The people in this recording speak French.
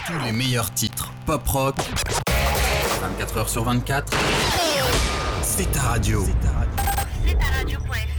Tous les meilleurs titres pop-rock, 24h sur 24, c'est ta radio. C'est ta radio.fr.